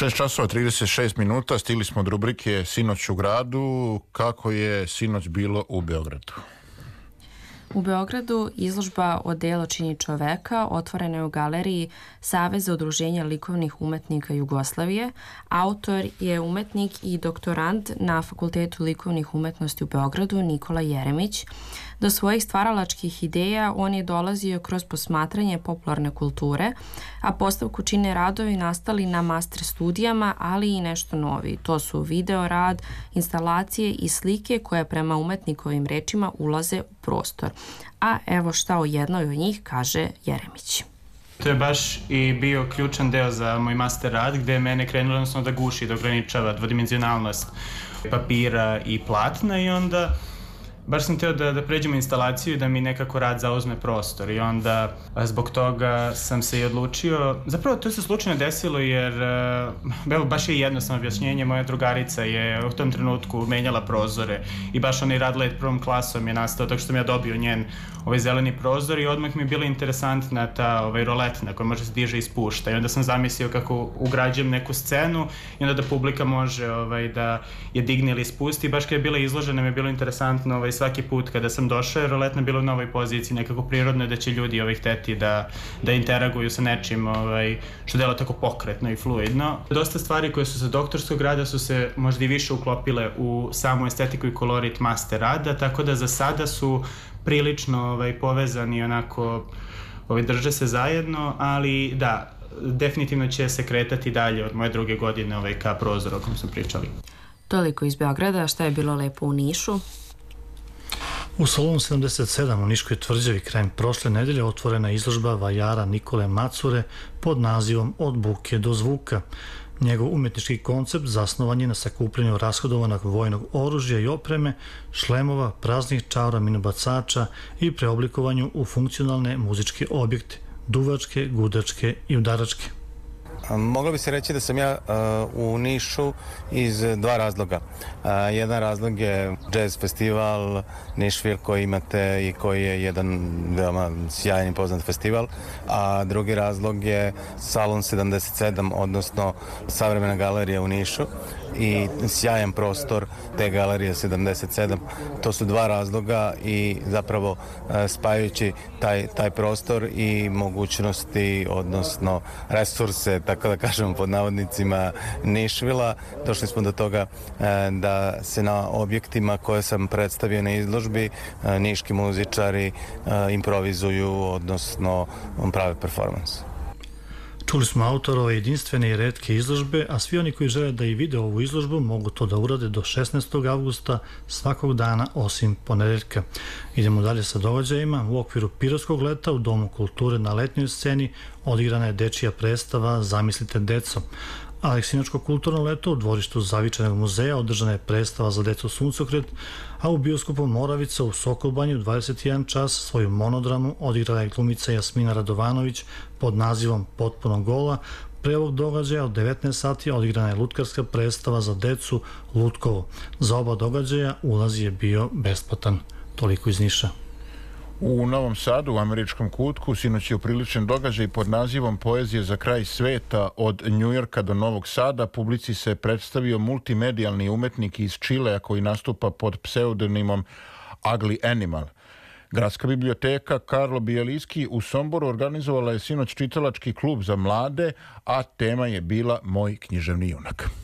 6 časova 36 minuta, stigli smo od rubrike Sinoć u gradu. Kako je sinoć bilo u Beogradu? U Beogradu izložba Odelo čini čoveka otvorena je u galeriji Saveza udruženja likovnih umetnika Jugoslavije. Autor je umetnik i doktorant na Fakultetu likovnih umetnosti u Beogradu Nikola Jeremić. Do svojih stvaralačkih ideja on je dolazio kroz posmatranje popularne kulture, a postavku čine radovi nastali na master studijama, ali i nešto novi. To su video rad, instalacije i slike koje prema umetnikovim rečima ulaze u prostor. A evo šta o jednoj od njih kaže Jeremić. To je baš i bio ključan deo za moj master rad, gde je mene krenulo jednostavno da guši, da ograničava dvodimenzionalnost papira i platna, i onda baš sam teo da pređemo instalaciju i da mi nekako rad zauzme prostor, i onda zbog toga sam se i odlučio. Zapravo to se slučajno desilo jer, evo, baš je jednostavno objašnjenje, moja drugarica je u tom trenutku menjala prozore i baš onaj rad led prvom klasom je nastao tako što sam ja dobio njen zeleni prozor i odmah mi je bila interesantna ta roletna koja može se diže i spušta, i onda sam zamislio kako ugrađujem neku scenu i onda da publika može da je digne ili spusti. Baš kada je bila izložena mi je bilo interesantno svaki put kada sam došao, jer roletna je bila u novoj poziciji, nekako prirodno je da će ljudi hteti da interaguju sa nečim što dela tako pokretno i fluidno. Dosta stvari koje su sa doktorskog rada su se možda i više uklopile u samu estetiku i kolorit master rada, tako da za sada su prilično povezani, onako drže se zajedno, ali da, definitivno će se kretati dalje od moje druge godine ka prozoru o kom smo pričali. Toliko iz Beograda. Šta je bilo lepo u Nišu? U salonu 77 u Niškoj tvrđavi krajem prošle nedelje otvorena je izložba vajara Nikole Macure pod nazivom Od buke do zvuka. Njegov umetnički koncept zasnovan je na sakupljanju rashodovanog vojnog oružja i opreme, šlemova, praznih čaura minobacača i preoblikovanju u funkcionalne muzičke objekte, duvačke, gudačke i udaračke. Moglo bi se reći da sam ja u Nišu iz dva razloga. Jedan razlog je jazz festival Nišvil koji imate i koji je jedan veoma sjajan i poznat festival, a drugi razlog je salon 77, odnosno Savremena galerija u Nišu i sjajan prostor te galerije 77. To su dva razloga i zapravo spajajući taj prostor i mogućnosti, odnosno resurse, tako da kažemo pod navodnicima, Nišvila, došli smo do toga da se na objektima koje sam predstavio na izložbi niški muzičari improvizuju, odnosno prave performans. Čuli smo autora ove jedinstvene i retke izložbe, a svi oni koji žele da i vide ovu izložbu mogu to da urade do 16. avgusta svakog dana osim ponedeljka. Idemo dalje sa događajima. U okviru Pirotskog leta u Domu kulture na letnjoj sceni odigrana je dečija predstava Zamislite deco. Aleksinačko kulturno leto u dvorištu Zavičajnog muzeja održana je predstava za decu Suncokret, a u bioskopu Moravica u Sokolbanji u 21 čas svoju monodramu odigrala je glumica Jasmina Radovanović pod nazivom Potpuno gola. Pre ovog događaja od 19 sati odigrana je lutkarska predstava za decu Lutkovo. Za oba događaja ulaz je bio besplatan. Toliko iz Niša. U Novom Sadu, u Američkom kutku, sinoć je upriličen događaj pod nazivom Poezije za kraj sveta od Njujorka do Novog Sada. Publici se predstavio multimedijalni umetnik iz Čilea koji nastupa pod pseudonimom Ugly Animal. Gradska biblioteka Karlo Bijeliski u Somboru organizovala je sinoć čitalački klub za mlade, a tema je bila Moj književni junak.